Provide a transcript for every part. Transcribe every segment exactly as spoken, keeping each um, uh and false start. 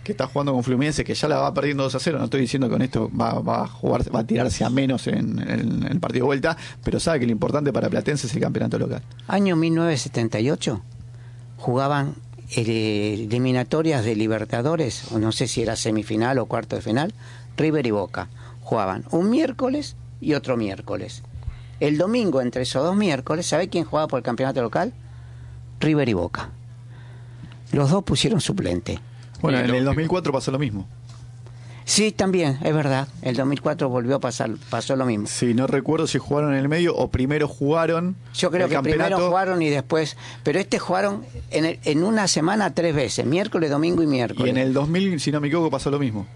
que está jugando con Fluminense, que ya la va perdiendo dos a cero, no estoy diciendo que con esto va, va a jugar, va a tirarse a menos en, en, en el partido de vuelta, pero sabe que lo importante para Platense es el campeonato local. Año mil novecientos setenta y ocho jugaban eh, eliminatorias de Libertadores, o no sé si era semifinal o cuarto de final, River y Boca. Jugaban un miércoles y otro miércoles. El domingo, entre esos dos miércoles, ¿sabe quién jugaba por el campeonato local? River y Boca. Los dos pusieron suplente. Bueno, en el dos mil cuatro pasó lo mismo. Sí, también, es verdad. El dos mil cuatro volvió a pasar, pasó lo mismo. Sí, no recuerdo si jugaron en el medio o primero jugaron. Yo creo el que campeonato. primero jugaron y después... Pero este jugaron en, el, en una semana tres veces, miércoles, domingo y miércoles. Y en el dos mil, si no me equivoco, pasó lo mismo.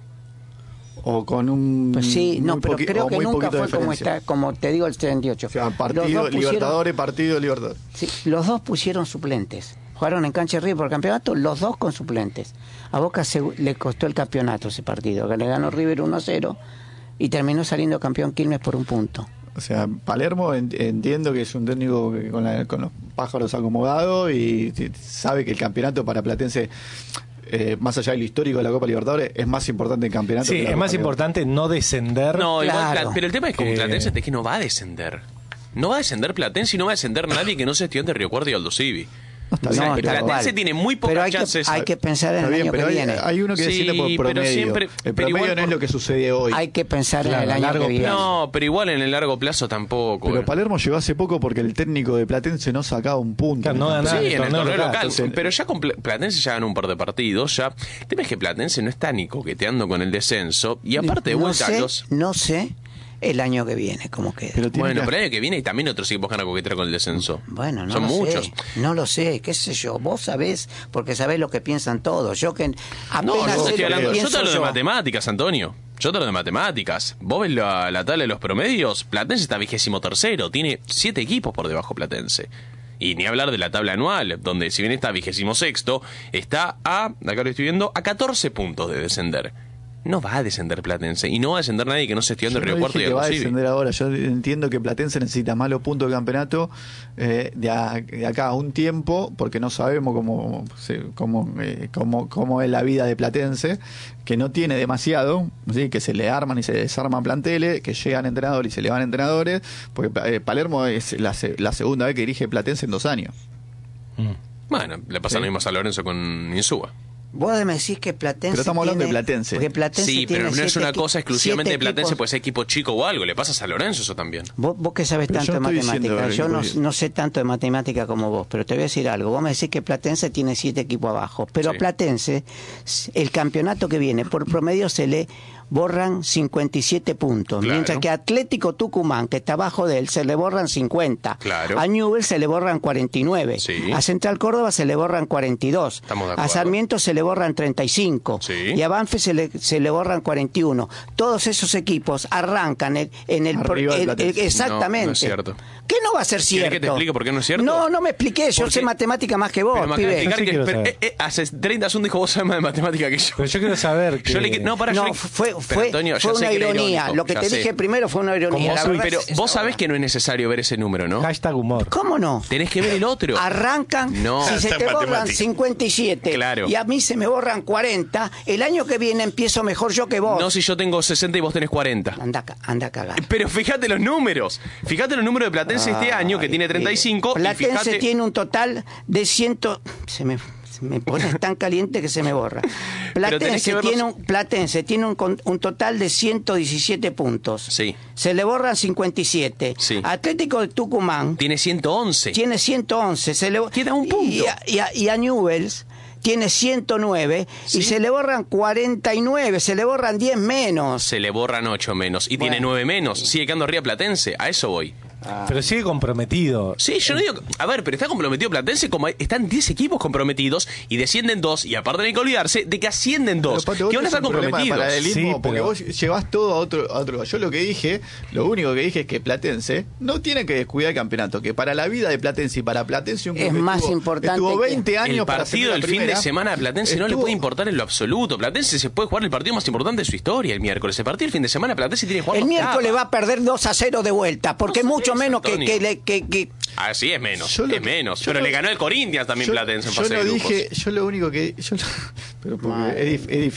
O con un... Pues sí, no, pero poqui- creo que nunca fue como diferencia. está, como te digo, el setenta y ocho. O sea, partido pusieron, Libertadores, partido Libertadores. Sí, los dos pusieron suplentes. Jugaron en cancha de River por el campeonato, los dos con suplentes. A Boca se, le costó el campeonato ese partido, que le ganó River uno a cero y terminó saliendo campeón Quilmes por un punto. O sea, Palermo en, entiendo que es un técnico que con, la, con los pájaros acomodados y t- sabe que el campeonato para Platense, eh, más allá de lo histórico de la Copa Libertadores, es más importante el campeonato. Sí, que la es Copa más importante no descender. No, igual, Claro. Pla- pero el tema es que con Eh. Platense es que no va a descender. No va a descender Platense y no va a descender nadie que no sea estudiante de Río Cuarto y Aldo Civi. No, está O sea, bien, No, pero- tal Platense cual. tiene muy pocas Pero hay que, chances. hay que pensar en Está el bien, año pero que hay, viene. hay uno que Sí, decide por pero promedio. siempre- el pero promedio igual no es por- lo que sucede hoy. Hay que pensar Claro, en el a año largo que viene. No, pero igual en el largo plazo tampoco. Pero eh. Palermo llegó hace poco porque el técnico de Platense no sacaba un punto. Claro, no en el ganaba. Sí, el en el torneo torneo local. local. Entonces, Pero ya con Pla- Platense ya ganó un par de partidos. Ya. El tema es que Platense no está ni coqueteando con el descenso. Y aparte de no vuelta, sé, los. no sé el año que viene cómo queda. Pero tiene Bueno, que- pero el año que viene y también otros equipos van a coquetear con el descenso. Bueno, no Son lo muchos. sé, no lo sé, qué sé yo, vos sabés, porque sabés lo que piensan todos, yo que apenas No, yo, sé estoy lo que hablando, yo pienso te hablo de yo. matemáticas, Antonio. Yo te hablo de matemáticas. Vos ves la, la tabla de los promedios. Platense está vigésimo tercero. Tiene siete equipos por debajo Platense. Y ni hablar de la tabla anual, donde si bien está vigésimo sexto, está a, acá lo estoy viendo, a catorce puntos de descender. No va a descender Platense. Y no va a descender nadie que no se estudiando Yo en Río no Cuarto y dije que va a Aldo Civi. descender ahora. Yo entiendo que Platense necesita más los puntos de campeonato eh, de, a- de acá a un tiempo, porque no sabemos cómo, se- cómo, eh, cómo, cómo es la vida de Platense, que no tiene demasiado, ¿sí? Que se le arman y se desarman planteles, que llegan entrenadores y se le van entrenadores, porque eh, Palermo es la, se- la segunda vez que dirige Platense en dos años. Mm. Bueno, le pasa Sí. lo mismo a San Lorenzo con Insúa. Vos me decís que Platense Pero estamos hablando tiene- de Platense. porque Platense Sí, tiene pero no es siete una equi- cosa exclusivamente de siete Platense, equipos. pues es equipo chico o algo. Le pasa a San Lorenzo eso también. Vos, vos que sabés Pero tanto yo de no estoy matemática, diciendo, yo no, porque- no sé tanto de matemática como vos, pero te voy a decir algo. Vos me decís que Platense tiene siete equipos abajo, pero Sí. a Platense, el campeonato que viene, por promedio se le borran cincuenta y siete puntos, Claro. mientras que a Atlético Tucumán, que está abajo de él, se le borran cincuenta. Claro. A Newell's se le borran cuarenta y nueve. Sí. A Central Córdoba se le borran cuarenta y dos. Estamos de A acuerdo. Sarmiento se le borran treinta y cinco. Sí. Y a Banfield se le, se le borran cuarenta y uno. Todos esos equipos arrancan en, en el... Arriba de el- Platense. el- exactamente. No, no es cierto. ¿Qué no va a ser ¿Querés cierto? que te explique por qué no es cierto? No, no me expliqué. Yo Porque- sé matemática más que vos, Pero me acaba de pibe. explicar Yo sí que quiero pero, saber. eh, eh, hace treinta segundos dijo vos sabés más de matemática que yo. Pero yo quiero saber que... Yo le, no, para, yo No, le- fue, pero, fue, Antonio, ya fue sé una que era ironía. irónico, Lo que ya te sé. dije primero fue una ironía. Como La soy, verdad pero es- es vos sabés ahora. que no es necesario ver ese número, ¿no? Hashtag humor. ¿Cómo no? Tenés que ver el otro. Arrancan, No. si se Está te borran matemática. cincuenta y siete Claro. y a mí se me borran cuarenta, el año que viene empiezo mejor yo que vos. No si yo tengo sesenta y vos tenés cuarenta. Anda, a ca- anda a cagar. Pero fíjate los números. Fíjate los números de Platense este año, que tiene treinta y cinco. Y Platense fíjate, tiene un total de cien... Se me, se me pones tan caliente que se me borra. tenés Platense que verlos- tiene, un, Platense tiene un, con- un total de ciento diecisiete puntos. Sí. Se le borran cincuenta y siete. Sí. Atlético de Tucumán tiene ciento once. tiene ciento once. Se le, Queda un punto. Y a, y a- y a Newell's tiene ciento nueve Sí. y se le borran cuarenta y nueve, se le borran diez menos. Se le borran ocho menos. Y tiene Bueno. nueve menos. Sigue quedando arriba Platense. A eso voy. Pero sigue comprometido. Sí, yo no digo. A ver, pero está comprometido Platense como hay- están diez equipos comprometidos y descienden dos. Y aparte hay que olvidarse de que ascienden dos. Pero, Pato, vos Que van a tenés estar un problema de comprometidos. paralelismo Sí, porque pero- vos llevas todo a otro, a otro lugar. Yo lo que dije, lo único que dije es que Platense no tiene que descuidar el campeonato, que para la vida de Platense y para Platense un club Es que más estuvo- importante estuvo que- veinte años El para partido ascender del a fin de primera, semana a Platense no le estuvo- puede importar en lo absoluto. Platense se puede jugar el partido más importante de su historia el miércoles. El partido del fin de semana Platense tiene que jugar El la miércoles octava. va a perder dos a cero de vuelta, porque No sé mucho eso, menos que, Antonio. que, le- que, que- Así es menos, Yo lo es que- menos. yo Pero lo- le ganó el Corinthians también yo- Platense en yo fase no de grupos. dije, yo lo único que yo, pero porque Madre. es, dif- es